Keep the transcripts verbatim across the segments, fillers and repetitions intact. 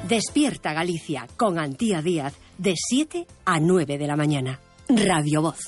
Despierta Galicia con Antía Díaz de siete a nueve de la mañana. Radio Voz.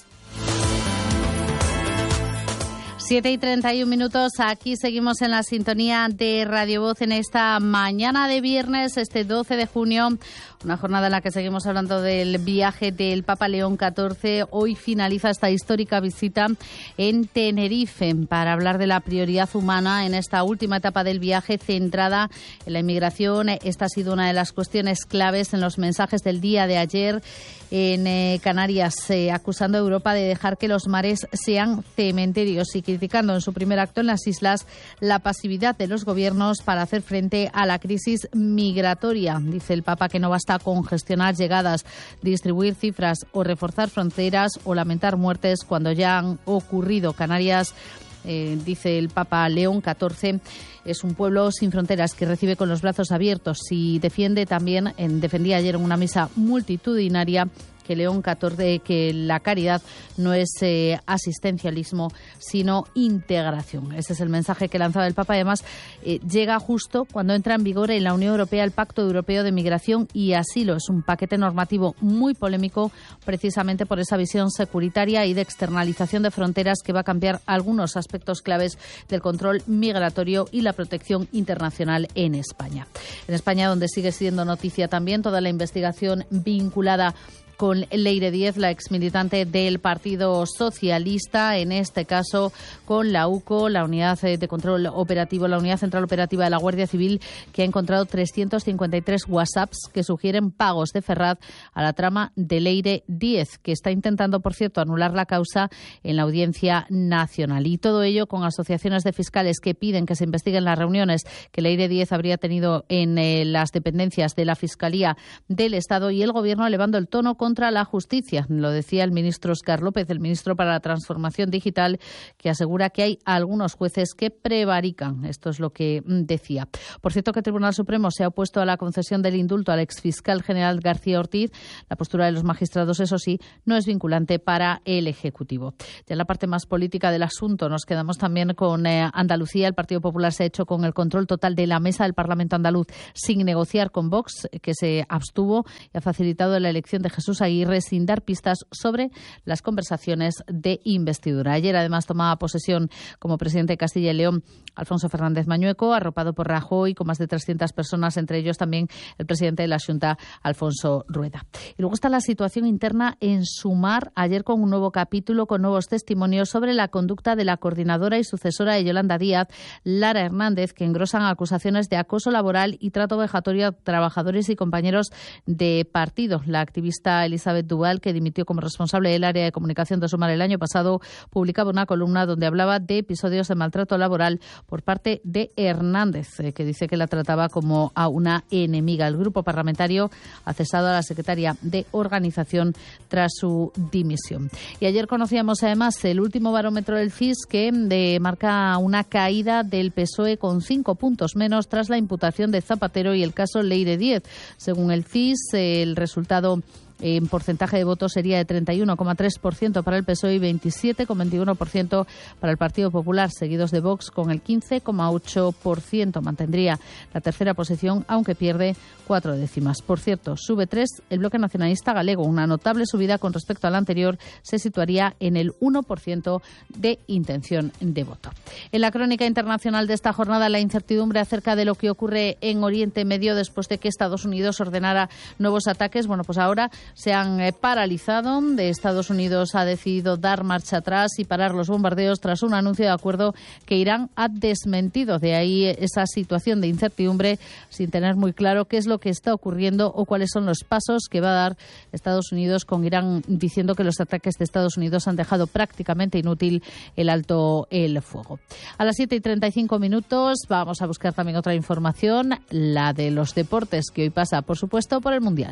siete y treinta y un minutos, aquí seguimos en la sintonía de Radio Voz en esta mañana de viernes, este doce de junio, una jornada en la que seguimos hablando del viaje del Papa León catorce. Hoy finaliza esta histórica visita en Tenerife para hablar de la prioridad humana en esta última etapa del viaje centrada en la inmigración. Esta ha sido una de las cuestiones claves en los mensajes del día de ayer en eh, Canarias, eh, acusando a Europa de dejar que los mares sean cementerios y criticando en su primer acto en las islas la pasividad de los gobiernos para hacer frente a la crisis migratoria. Dice el Papa que no basta con gestionar llegadas, distribuir cifras o reforzar fronteras o lamentar muertes cuando ya han ocurrido. Canarias, eh, dice el Papa León catorce, es un pueblo sin fronteras que recibe con los brazos abiertos y defiende también, en, defendía ayer en una misa multitudinaria, que León catorce, que la caridad no es eh, asistencialismo, sino integración. Ese es el mensaje que lanzaba el Papa. Además, eh, llega justo cuando entra en vigor en la Unión Europea el Pacto Europeo de Migración y Asilo. Es un paquete normativo muy polémico, precisamente por esa visión securitaria y de externalización de fronteras que va a cambiar algunos aspectos claves del control migratorio y la protección internacional en España. En España, donde sigue siendo noticia también toda la investigación vinculada con Leire Díez, la exmilitante del Partido Socialista, en este caso con la U C O, la Unidad de Control Operativo, la Unidad Central Operativa de la Guardia Civil, que ha encontrado trescientos cincuenta y tres WhatsApps que sugieren pagos de Ferraz a la trama de Leire Díez, que está intentando, por cierto, anular la causa en la Audiencia Nacional. Y todo ello con asociaciones de fiscales que piden que se investiguen las reuniones que Leire Díez habría tenido en eh, las dependencias de la Fiscalía del Estado y el Gobierno elevando el tono con contra la justicia. Lo decía el ministro Óscar López, el ministro para la Transformación Digital, que asegura que hay algunos jueces que prevarican. Esto es lo que decía. Por cierto, que el Tribunal Supremo se ha opuesto a la concesión del indulto al exfiscal general García Ortiz. La postura de los magistrados, eso sí, no es vinculante para el Ejecutivo. Ya en la parte más política del asunto nos quedamos también con eh, Andalucía. El Partido Popular se ha hecho con el control total de la mesa del Parlamento andaluz sin negociar con Vox, que se abstuvo y ha facilitado la elección de Jesús Aguirre sin dar pistas sobre las conversaciones de investidura. Ayer, además, tomaba posesión como presidente de Castilla y León Alfonso Fernández Mañueco, arropado por Rajoy, con más de trescientas personas, entre ellos también el presidente de la Xunta, Alfonso Rueda. Y luego está la situación interna en Sumar, ayer con un nuevo capítulo, con nuevos testimonios sobre la conducta de la coordinadora y sucesora de Yolanda Díaz, Lara Hernández, que engrosan acusaciones de acoso laboral y trato vejatorio a trabajadores y compañeros de partido. La activista Elizabeth Duval, que dimitió como responsable del área de comunicación de Sumar el año pasado, publicaba una columna donde hablaba de episodios de maltrato laboral por parte de Hernández, eh, que dice que la trataba como a una enemiga. El grupo parlamentario ha cesado a la secretaria de organización tras su dimisión. Y ayer conocíamos además el último barómetro del C I S, que de, marca una caída del P S O E con cinco puntos menos tras la imputación de Zapatero y el caso Leire Díez. Según el C I S, el resultado en porcentaje de votos sería de treinta y uno coma tres por ciento para el P S O E y veintisiete coma veintiuno por ciento para el Partido Popular, seguidos de Vox con el quince coma ocho por ciento. Mantendría la tercera posición, aunque pierde cuatro décimas. Por cierto, sube tres el Bloque Nacionalista Galego. Una notable subida con respecto al anterior, se situaría en el uno por ciento de intención de voto. En la crónica internacional de esta jornada, la incertidumbre acerca de lo que ocurre en Oriente Medio después de que Estados Unidos ordenara nuevos ataques. Bueno, pues ahora se han eh, paralizado. De Estados Unidos ha decidido dar marcha atrás y parar los bombardeos tras un anuncio de acuerdo que Irán ha desmentido. De ahí esa situación de incertidumbre, sin tener muy claro qué es lo que está ocurriendo o cuáles son los pasos que va a dar Estados Unidos, con Irán diciendo que los ataques de Estados Unidos han dejado prácticamente inútil el alto el fuego. A las siete y treinta y cinco minutos vamos a buscar también otra información, la de los deportes, que hoy pasa, por supuesto, por el Mundial.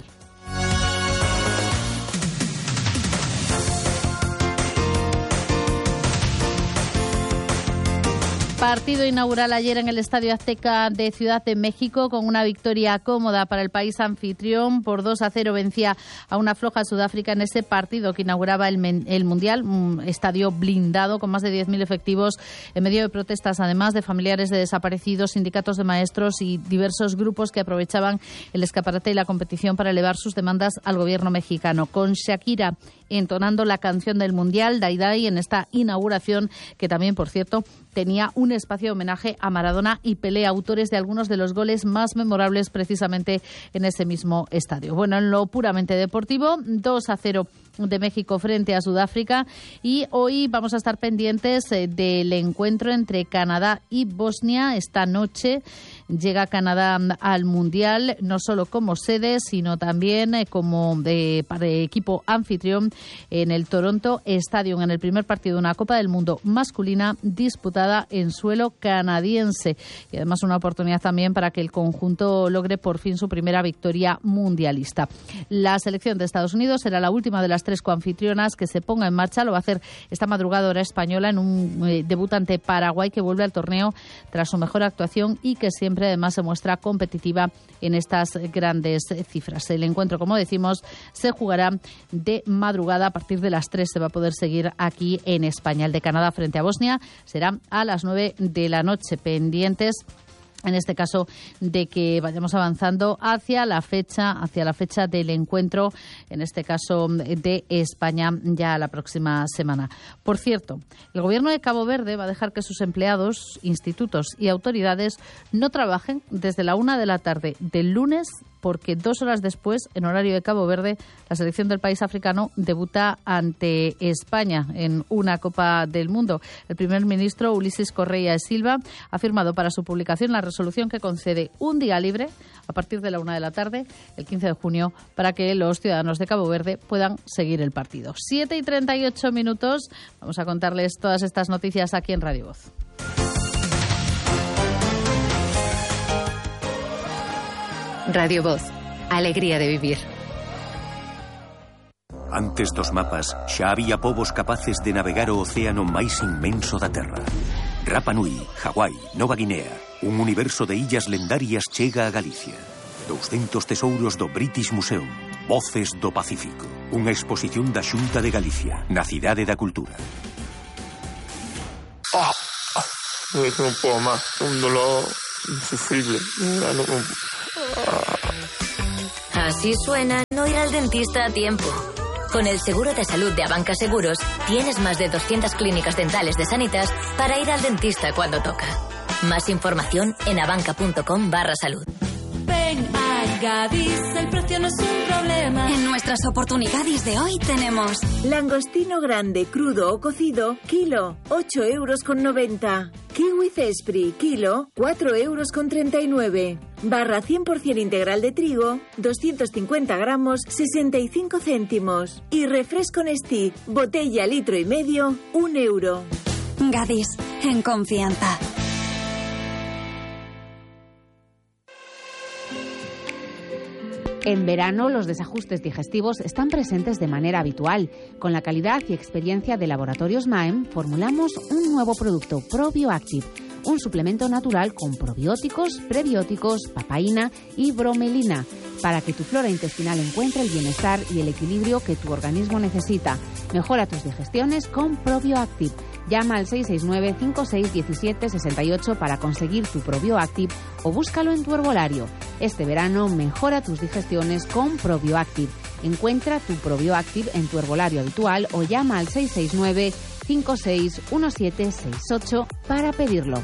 Partido inaugural ayer en el Estadio Azteca de Ciudad de México con una victoria cómoda para el país anfitrión. Por dos a cero vencía a una floja Sudáfrica en ese partido que inauguraba el, el Mundial. Un estadio blindado con más de diez mil efectivos en medio de protestas, además de familiares de desaparecidos, sindicatos de maestros y diversos grupos que aprovechaban el escaparate y la competición para elevar sus demandas al gobierno mexicano. Con Shakira entonando la canción del Mundial, Dai Dai, en esta inauguración que también, por cierto, tenía un espacio de homenaje a Maradona y Pelé, autores de algunos de los goles más memorables precisamente en ese mismo estadio. Bueno, en lo puramente deportivo, dos a cero de México frente a Sudáfrica, y hoy vamos a estar pendientes eh, del encuentro entre Canadá y Bosnia. Esta noche llega Canadá al Mundial, no solo como sede, sino también eh, como de, para equipo anfitrión en el Toronto Stadium, en el primer partido de una Copa del Mundo masculina disputada en suelo canadiense. Y además una oportunidad también para que el conjunto logre por fin su primera victoria mundialista. La selección de Estados Unidos será la última de las tres coanfitrionas que se ponga en marcha. Lo va a hacer esta madrugada hora española en un eh, debut ante Paraguay, que vuelve al torneo tras su mejor actuación y que siempre además se muestra competitiva en estas grandes cifras. El encuentro, como decimos, se jugará de madrugada a partir de las tres. Se va a poder seguir aquí en España. El de Canadá frente a Bosnia será a las nueve de la noche. Pendientes, en este caso, de que vayamos avanzando hacia la fecha, hacia la fecha del encuentro, en este caso de España, ya la próxima semana. Por cierto, el Gobierno de Cabo Verde va a dejar que sus empleados, institutos y autoridades no trabajen desde la una de la tarde del lunes, porque dos horas después, en horario de Cabo Verde, la selección del país africano debuta ante España en una Copa del Mundo. El primer ministro Ulises Correia de Silva ha firmado para su publicación la resolución que concede un día libre a partir de la una de la tarde, el quince de junio, para que los ciudadanos de Cabo Verde puedan seguir el partido. siete y treinta y ocho minutos. Vamos a contarles todas estas noticias aquí en Radio Voz. Radio Voz, alegría de vivir. Antes dos mapas, xa había povos capaces de navegar o océano máis inmenso da Terra. Rapa Nui, Hawái, Nova Guinea, un universo de illas lendarias chega a Galicia. doscientos tesouros do British Museum, Voces do Pacífico. Unha exposición da Xunta de Galicia, na Cidade da Cultura. Ah, ah, non podo máis, un dolor insufrible. Non, non. Así suena no ir al dentista a tiempo. Con el seguro de salud de Abanca Seguros, tienes más de doscientas clínicas dentales de Sanitas para ir al dentista cuando toca. Más información en abanca.com barra salud. Ven a Gadis, el precio no es un problema. En nuestras oportunidades de hoy tenemos langostino grande, crudo o cocido, kilo, ocho euros con noventa. Kiwi Cespri, kilo, cuatro euros con treinta y nueve. Barra cien por ciento integral de trigo, doscientos cincuenta gramos, sesenta y cinco céntimos. Y refresco Nestí, botella litro y medio, un euro. Gadis, en confianza. En verano, los desajustes digestivos están presentes de manera habitual. Con la calidad y experiencia de Laboratorios Maem, formulamos un nuevo producto, ProBioActive, un suplemento natural con probióticos, prebióticos, papaína y bromelina, para que tu flora intestinal encuentre el bienestar y el equilibrio que tu organismo necesita. Mejora tus digestiones con ProBioActive. Llama al seis seis nueve, cinco seis uno siete, seis ocho para conseguir tu ProBioActive o búscalo en tu herbolario. Este verano mejora tus digestiones con ProBioActive. Encuentra tu ProBioActive en tu herbolario habitual o llama al seis seis nueve, cinco seis uno siete, seis ocho para pedirlo.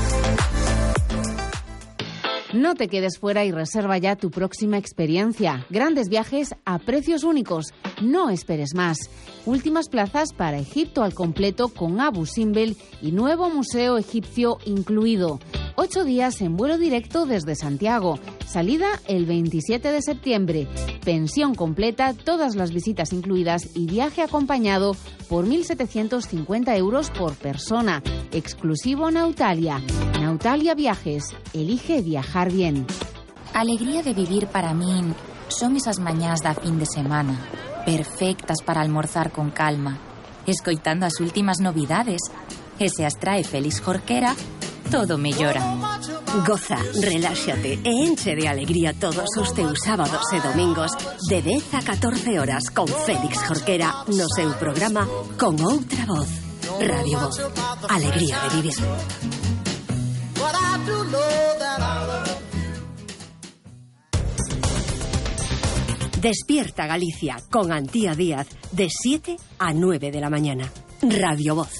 No te quedes fuera y reserva ya tu próxima experiencia. Grandes viajes a precios únicos. No esperes más. Últimas plazas para Egipto al completo con Abu Simbel y nuevo museo egipcio incluido. Ocho días en vuelo directo desde Santiago. Salida el veintisiete de septiembre. Pensión completa, todas las visitas incluidas y viaje acompañado por mil setecientos cincuenta euros por persona. Exclusivo Nautalia. Nautalia Viajes. Elige viajar bien. Alegría de vivir para min son esas mañás da fin de semana, perfectas para almorzar con calma, escoitando as últimas novidades, e se as trae Félix Jorquera, todo mellora. Goza, reláxate e enche de alegría todos os teus sábados e domingos de dez a catorce horas con Félix Jorquera no seu programa Con Outra Voz. Radio Voz. Alegría de vivir. Despierta Galicia con Antía Díaz de siete a nueve de la mañana. Radio Voz.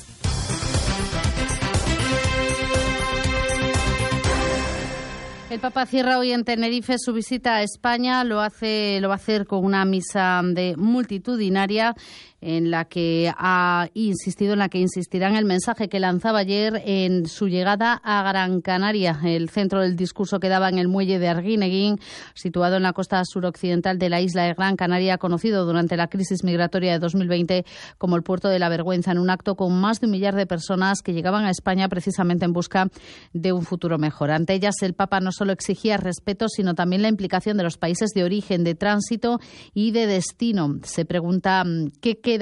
El Papa cierra hoy en Tenerife su visita a España. Lo hace, lo va a hacer con una misa de multitudinaria en la que ha insistido, en la que insistirá en el mensaje que lanzaba ayer en su llegada a Gran Canaria. El centro del discurso quedaba en el muelle de Arguineguín, situado en la costa suroccidental de la isla de Gran Canaria, conocido durante la crisis migratoria de dos mil veinte como el puerto de la vergüenza, en un acto con más de un millar de personas que llegaban a España precisamente en busca de un futuro mejor. Ante ellas, el Papa no solo exigía respeto, sino también la implicación de los países de origen, de tránsito y de destino. Se pregunta qué queda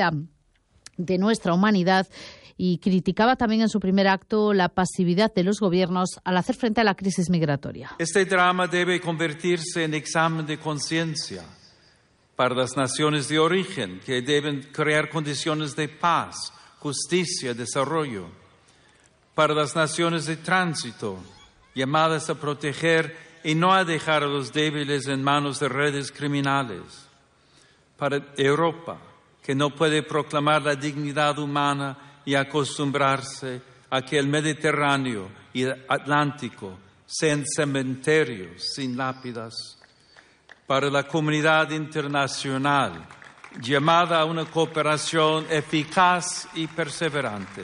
de nuestra humanidad y criticaba también en su primer acto la pasividad de los gobiernos al hacer frente a la crisis migratoria. Este drama debe convertirse en examen de conciencia para las naciones de origen, que deben crear condiciones de paz, justicia y desarrollo. Para las naciones de tránsito, llamadas a proteger y no a dejar a los débiles en manos de redes criminales. Para Europa, que no puede proclamar la dignidad humana y acostumbrarse a que el Mediterráneo y el Atlántico sean cementerios sin lápidas. Para la comunidad internacional, llamada a una cooperación eficaz y perseverante.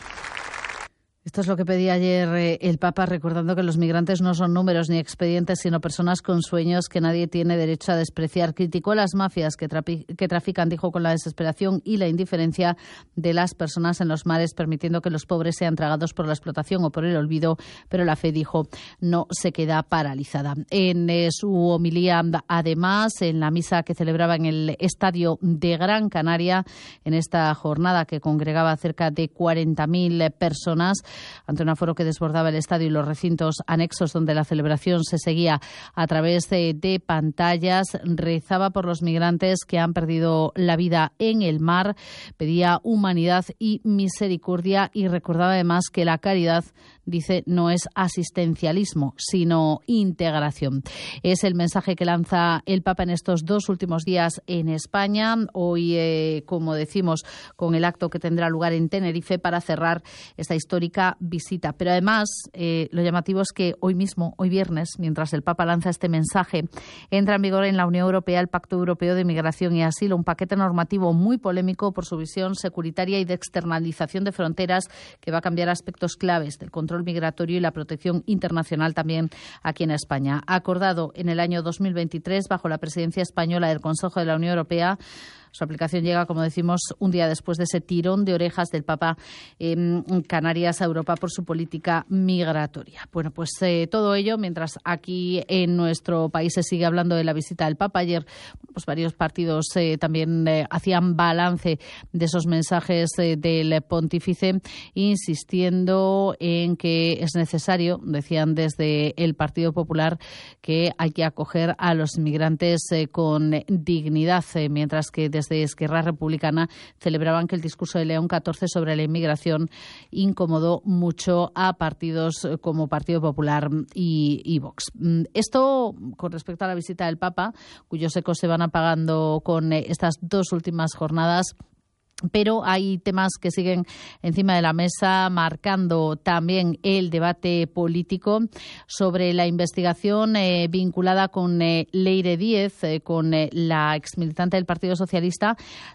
Esto es lo que pedía ayer eh, el Papa, recordando que los migrantes no son números ni expedientes, sino personas con sueños que nadie tiene derecho a despreciar. Criticó a las mafias que, trapi- que trafican, dijo, con la desesperación y la indiferencia de las personas en los mares, permitiendo que los pobres sean tragados por la explotación o por el olvido, pero la fe, dijo, no se queda paralizada. En eh, su homilía, además, en la misa que celebraba en el Estadio de Gran Canaria, en esta jornada que congregaba a cerca de cuarenta mil personas, ante un aforo que desbordaba el estadio y los recintos anexos donde la celebración se seguía a través de, de pantallas, rezaba por los migrantes que han perdido la vida en el mar, pedía humanidad y misericordia y recordaba además que la caridad, dice, no es asistencialismo, sino integración. Es el mensaje que lanza el Papa en estos dos últimos días en España. Hoy, eh, como decimos, con el acto que tendrá lugar en Tenerife para cerrar esta histórica visita. Pero además, eh, lo llamativo es que hoy mismo, hoy viernes, mientras el Papa lanza este mensaje, entra en vigor en la Unión Europea el Pacto Europeo de Migración y Asilo, un paquete normativo muy polémico por su visión securitaria y de externalización de fronteras que va a cambiar aspectos claves del control migratorio y la protección internacional también aquí en España. Acordado en el año dos mil veintitrés bajo la presidencia española del Consejo de la Unión Europea, su aplicación llega, como decimos, un día después de ese tirón de orejas del Papa en Canarias a Europa por su política migratoria. Bueno, pues eh, todo ello mientras aquí en nuestro país se sigue hablando de la visita del Papa. Ayer pues varios partidos eh, también eh, hacían balance de esos mensajes eh, del pontífice, insistiendo en que es necesario, decían desde el Partido Popular, que hay que acoger a los inmigrantes eh, con dignidad, eh, mientras que desde Esquerra Republicana celebraban que el discurso de León catorce sobre la inmigración incomodó mucho a partidos como Partido Popular y, y Vox. Esto con respecto a la visita del Papa, cuyos ecos se van apagando con estas dos últimas jornadas. Pero hay temas que siguen encima de la mesa, marcando también el debate político sobre la investigación eh, vinculada con eh, Leire Díez, eh, con eh, la exmilitante del Partido Socialista.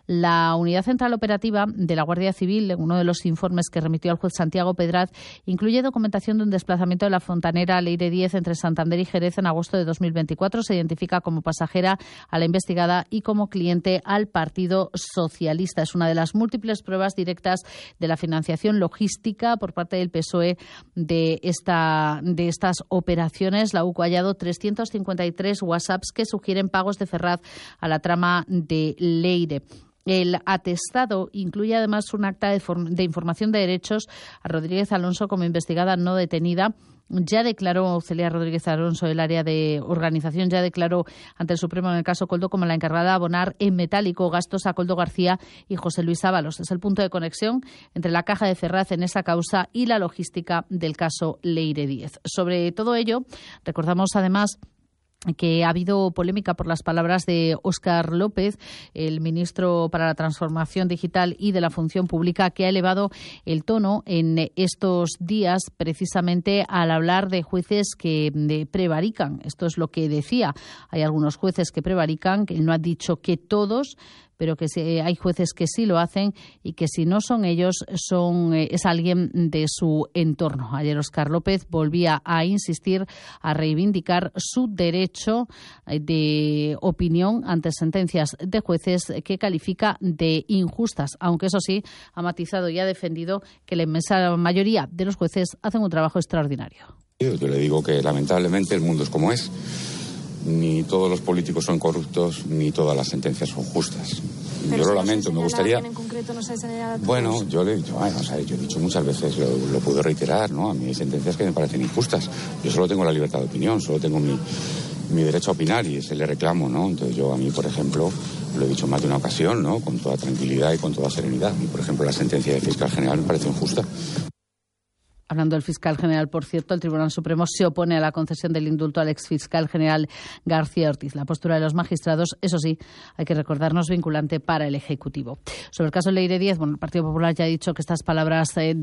La Unidad Central Operativa de la Guardia Civil, en uno de los informes que remitió al juez Santiago Pedraz, incluye documentación de un desplazamiento de la fontanera Leire Díez entre Santander y Jerez en agosto de dos mil veinticuatro. Se identifica como pasajera a la investigada y como cliente al Partido Socialista. Es una de de las múltiples pruebas directas de la financiación logística por parte del P S O E de, esta, de estas operaciones. La U C O ha hallado trescientos cincuenta y tres WhatsApps que sugieren pagos de Ferraz a la trama de Leire. El atestado incluye además un acta de, de información de derechos a Rodríguez Alonso como investigada no detenida. Ya declaró Celia Rodríguez Alonso del área de organización, ya declaró ante el Supremo en el caso Coldo como la encargada de abonar en metálico gastos a Coldo García y José Luis Ábalos. Es el punto de conexión entre la Caja de Ferraz en esa causa y la logística del caso Leire Díez. Sobre todo ello, recordamos además que ha habido polémica por las palabras de Óscar López, el ministro para la Transformación Digital y de la Función Pública, que ha elevado el tono en estos días precisamente al hablar de jueces que prevarican. Esto es lo que decía. Hay algunos jueces que prevarican, que él no ha dicho que todos, pero que hay jueces que sí lo hacen y que si no son ellos, son es alguien de su entorno. Ayer Óscar López volvía a insistir, a reivindicar su derecho de opinión ante sentencias de jueces que califica de injustas, aunque eso sí, ha matizado y ha defendido que la inmensa mayoría de los jueces hacen un trabajo extraordinario. Yo le digo que lamentablemente el mundo es como es. Ni todos los políticos son corruptos, ni todas las sentencias son justas. Pero yo si lo lamento, me gustaría... En concreto no se bueno, yo le he dicho, bueno, o sea, yo he dicho muchas veces, lo, lo puedo reiterar, ¿no? A mí hay sentencias que me parecen injustas. Yo solo tengo la libertad de opinión, solo tengo mi, mi derecho a opinar y ese le reclamo, ¿no? Entonces yo a mí, por ejemplo, lo he dicho más de una ocasión, ¿no? Con toda tranquilidad y con toda serenidad. Y, por ejemplo, la sentencia del fiscal general me parece injusta. Hablando del fiscal general, por cierto, el Tribunal Supremo se opone a la concesión del indulto al exfiscal general García Ortiz. La postura de los magistrados, eso sí, hay que recordarnos, vinculante para el Ejecutivo. Sobre el caso Leire Díez, bueno, el Partido Popular ya ha dicho que estas palabras de,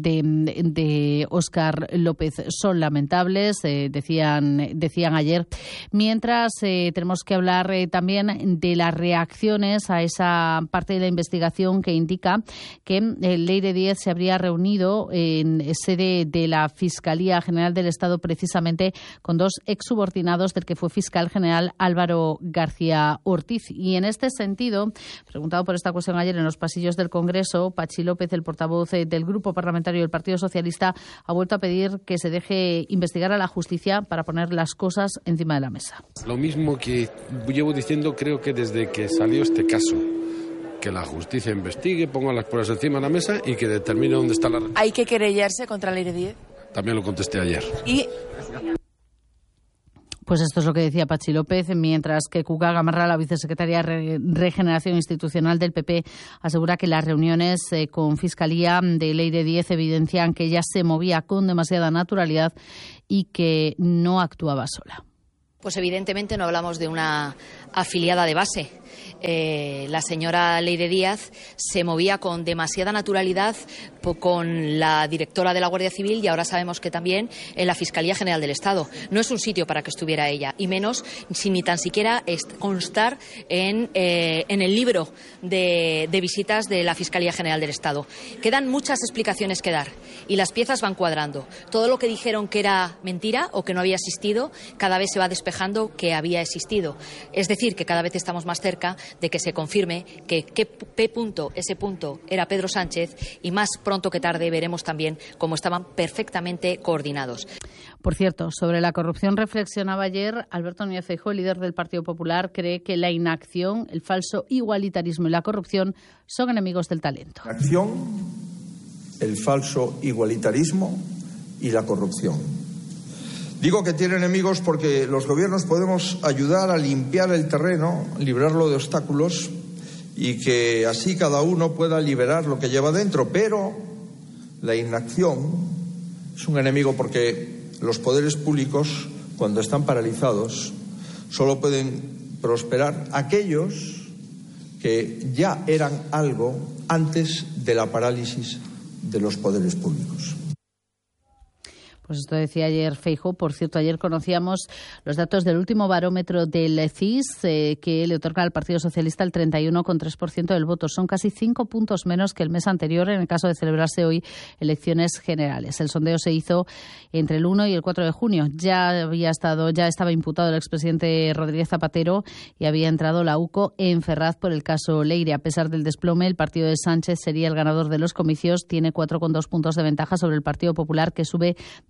de Óscar López son lamentables, eh, decían, decían ayer. Mientras eh, tenemos que hablar eh, también de las reacciones a esa parte de la investigación que indica que eh, Leire Díez se habría reunido en sede de de la Fiscalía General del Estado precisamente con dos exsubordinados del que fue fiscal general Álvaro García Ortiz. Y en este sentido, preguntado por esta cuestión ayer en los pasillos del Congreso, Pachi López, el portavoz del Grupo Parlamentario del Partido Socialista, ha vuelto a pedir que se deje investigar a la justicia para poner las cosas encima de la mesa. Lo mismo que llevo diciendo creo que desde que salió este caso. Que la justicia investigue, ponga las pruebas encima de la mesa y que determine dónde está la... ¿Hay que querellarse contra Leire Díez? También lo contesté ayer. Y... Pues esto es lo que decía Pachi López, mientras que Cuca Gamarra, la vicesecretaria de Regeneración Institucional del P P, asegura que las reuniones eh, con Fiscalía de Leire Díez evidencian que ella se movía con demasiada naturalidad y que no actuaba sola. Pues evidentemente no hablamos de una afiliada de base. Eh, la señora Leire Díaz se movía con demasiada naturalidad con la directora de la Guardia Civil y ahora sabemos que también en la Fiscalía General del Estado. No es un sitio para que estuviera ella, y menos sin ni tan siquiera constar en, eh, en el libro de, de visitas de la Fiscalía General del Estado. Quedan muchas explicaciones que dar y las piezas van cuadrando. Todo lo que dijeron que era mentira o que no había existido, cada vez se va despejando que había existido. Es decir, que cada vez estamos más cerca de que se confirme que qué punto, ese punto era Pedro Sánchez, y más pronto que tarde veremos también cómo estaban perfectamente coordinados. Por cierto, sobre la corrupción reflexionaba ayer Alberto Núñez Feijóo, el líder del Partido Popular, cree que la inacción, el falso igualitarismo y la corrupción son enemigos del talento. La acción, el falso igualitarismo y la corrupción. Digo que tiene enemigos porque los gobiernos podemos ayudar a limpiar el terreno, librarlo de obstáculos y que así cada uno pueda liberar lo que lleva dentro. Pero la inacción es un enemigo porque los poderes públicos, cuando están paralizados, solo pueden prosperar aquellos que ya eran algo antes de la parálisis de los poderes públicos. Pues esto decía ayer Feijóo. Por cierto, ayer conocíamos los datos del último barómetro del C I S eh, que le otorga al Partido Socialista el treinta y uno coma tres por ciento del voto. Son casi cinco puntos menos que el mes anterior en el caso de celebrarse hoy elecciones generales. El sondeo se hizo entre el uno y el cuatro de junio. Ya había estado, ya estaba imputado el expresidente Rodríguez Zapatero y había entrado la U C O en Ferraz por el caso Leire. A pesar del desplome, el partido de Sánchez sería el ganador de los comicios. Tiene cuatro coma dos puntos de ventaja sobre el Partido Popular, que sube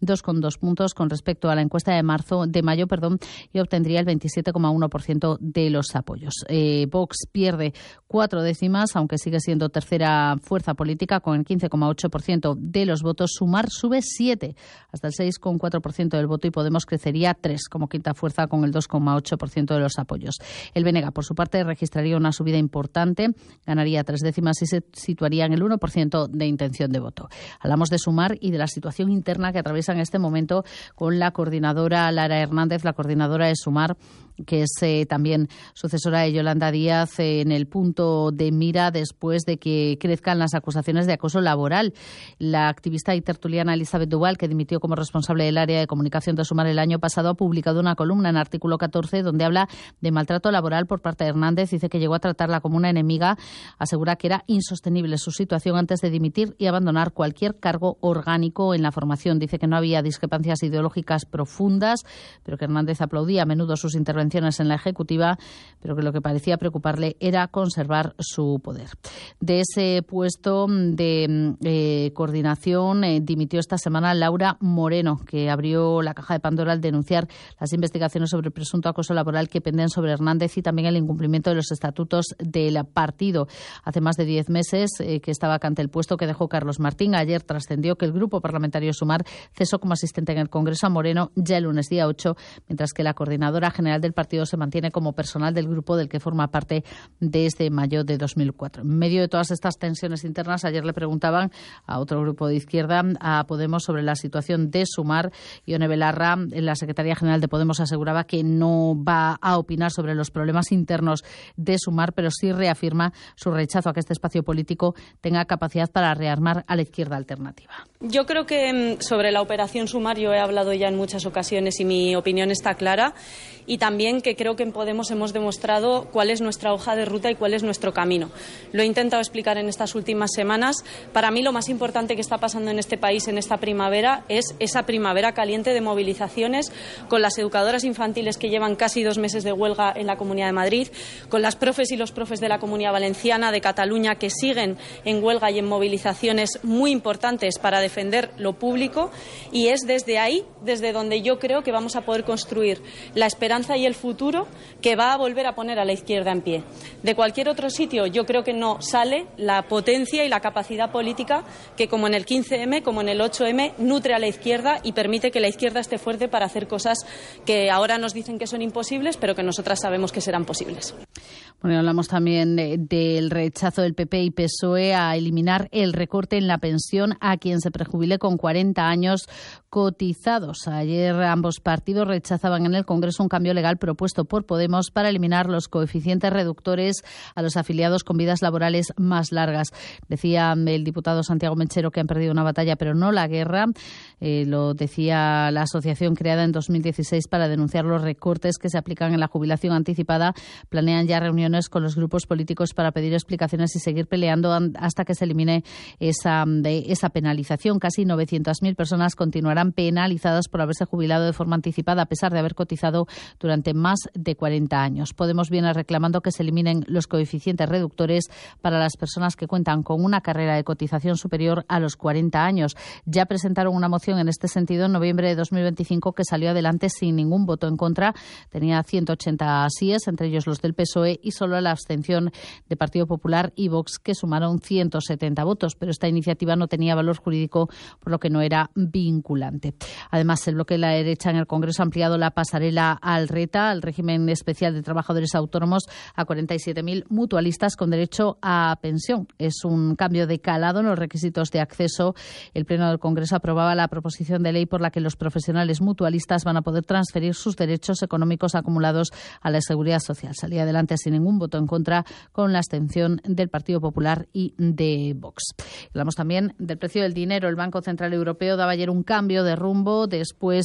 dos coma dos puntos con respecto a la encuesta de marzo, de mayo, perdón, y obtendría el veintisiete coma uno por ciento de los apoyos. Eh, Vox pierde cuatro décimas, aunque sigue siendo tercera fuerza política con el quince coma ocho por ciento de los votos. Sumar sube siete, hasta el seis coma cuatro por ciento del voto, y Podemos crecería tres como quinta fuerza con el dos coma ocho por ciento de los apoyos. El B N G, por su parte, registraría una subida importante, ganaría tres décimas y se situaría en el uno por ciento de intención de voto. Hablamos de Sumar y de la situación interna que atraviesa en este momento con la coordinadora Lara Hernández, la coordinadora de Sumar, que es eh, también sucesora de Yolanda Díaz, eh, en el punto de mira después de que crezcan las acusaciones de acoso laboral. La activista y tertuliana Elizabeth Duval, que dimitió como responsable del área de comunicación de Sumar el año pasado, ha publicado una columna en Artículo catorce donde habla de maltrato laboral por parte de Hernández. Dice que llegó a tratarla como una enemiga. Asegura que era insostenible su situación antes de dimitir y abandonar cualquier cargo orgánico en la formación. Dice que no había discrepancias ideológicas profundas, pero que Hernández aplaudía a menudo sus intervenciones en la Ejecutiva, pero que lo que parecía preocuparle era conservar su poder. De ese puesto de eh, coordinación eh, dimitió esta semana Laura Moreno, que abrió la caja de Pandora al denunciar las investigaciones sobre el presunto acoso laboral que penden sobre Hernández y también el incumplimiento de los estatutos del partido. Hace más de diez meses eh, que estaba vacante el puesto que dejó Carlos Martín. Ayer trascendió que el Grupo Parlamentario Sumar cesó como asistente en el Congreso a Moreno ya el lunes día ocho, mientras que la coordinadora general del partido se mantiene como personal del grupo del que forma parte desde mayo de dos mil cuatro. En medio de todas estas tensiones internas, ayer le preguntaban a otro grupo de izquierda, a Podemos, sobre la situación de Sumar. Ione Belarra, la secretaria general de Podemos, aseguraba que no va a opinar sobre los problemas internos de Sumar, pero sí reafirma su rechazo a que este espacio político tenga capacidad para rearmar a la izquierda alternativa. Yo creo que sobre la operación Sumar yo he hablado ya en muchas ocasiones y mi opinión está clara, y también que creo que en Podemos hemos demostrado cuál es nuestra hoja de ruta y cuál es nuestro camino. Lo he intentado explicar en estas últimas semanas. Para mí lo más importante que está pasando en este país en esta primavera es esa primavera caliente de movilizaciones con las educadoras infantiles que llevan casi dos meses de huelga en la Comunidad de Madrid, con las profes y los profes de la Comunidad Valenciana, de Cataluña, que siguen en huelga y en movilizaciones muy importantes para defender lo público, y es desde ahí, desde donde yo creo que vamos a poder construir la esperanza y el futuro que va a volver a poner a la izquierda en pie. De cualquier otro sitio yo creo que no sale la potencia y la capacidad política que, como en el quince eme, como en el ocho eme, nutre a la izquierda y permite que la izquierda esté fuerte para hacer cosas que ahora nos dicen que son imposibles, pero que nosotras sabemos que serán posibles. Bueno, hablamos también del rechazo del P P y P S O E a eliminar el recorte en la pensión a quien se prejubile con cuarenta años cotizados. Ayer ambos partidos rechazaban en el Congreso un cambio legal propuesto por Podemos para eliminar los coeficientes reductores a los afiliados con vidas laborales más largas. Decía el diputado Santiago Menchero que han perdido una batalla, pero no la guerra. Eh, lo decía la asociación creada en dos mil dieciséis para denunciar los recortes que se aplican en la jubilación anticipada. Planean ya reuniones con los grupos políticos para pedir explicaciones y seguir peleando hasta que se elimine esa, de, esa penalización. Casi novecientas mil personas continuarán penalizadas por haberse jubilado de forma anticipada, a pesar de haber cotizado durante más de cuarenta años. Podemos viene reclamando que se eliminen los coeficientes reductores para las personas que cuentan con una carrera de cotización superior a los cuarenta años. Ya presentaron una moción en este sentido en noviembre de dos mil veinticinco que salió adelante sin ningún voto en contra. Tenía ciento ochenta síes, entre ellos los del P S O E, y solo la abstención de Partido Popular y Vox, que sumaron ciento setenta votos. Pero esta iniciativa no tenía valor jurídico, por lo que no era vinculante. Además, el bloque de la derecha en el Congreso ha ampliado la pasarela al RETA, al régimen especial de trabajadores autónomos, a cuarenta y siete mil mutualistas con derecho a pensión. Es un cambio de calado en los requisitos de acceso. El Pleno del Congreso aprobaba la proposición de ley por la que los profesionales mutualistas van a poder transferir sus derechos económicos acumulados a la Seguridad Social. Salía adelante sin ningún voto en contra, con la abstención del Partido Popular y de Vox. Hablamos también del precio del dinero. El Banco Central Europeo daba ayer un cambio de rumbo después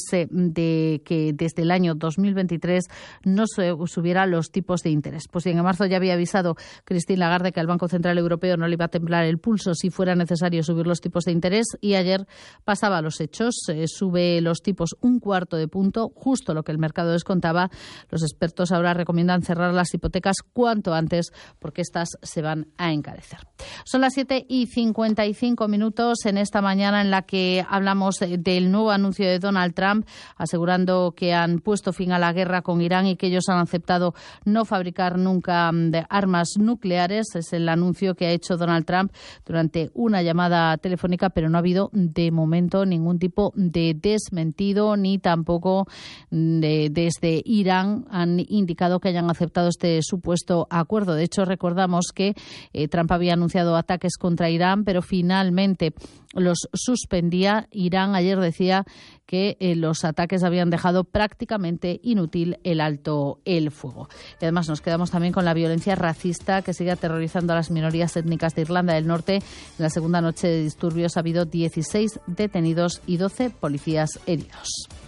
de que desde el año dos mil veintitrés no se subiera los tipos de interés. Pues bien, en marzo ya había avisado Christine Lagarde que al Banco Central Europeo no le iba a temblar el pulso si fuera necesario subir los tipos de interés, y ayer pasaba a los hechos. Eh, sube los tipos un cuarto de punto, justo lo que el mercado descontaba. Los expertos ahora recomiendan cerrar las hipotecas cuanto antes, porque estas se van a encarecer. Son las siete y cincuenta y cinco minutos en esta mañana en la que hablamos del nuevo anuncio de Donald Trump, asegurando que han puesto fin a la guerra con Irán y que ellos han aceptado no fabricar nunca armas nucleares. Es el anuncio que ha hecho Donald Trump durante una llamada telefónica, pero no ha habido de momento ningún tipo de desmentido, ni tampoco de, desde Irán han indicado que hayan aceptado este supuesto acuerdo. De hecho, recordamos que eh, Trump había anunciado ataques contra Irán, pero finalmente los suspendía. Irán ayer decía que eh, los ataques habían dejado prácticamente inútil el alto el fuego. Y además nos quedamos también con la violencia racista que sigue aterrorizando a las minorías étnicas de Irlanda del Norte. En la segunda noche de disturbios ha habido dieciséis detenidos y doce policías heridos.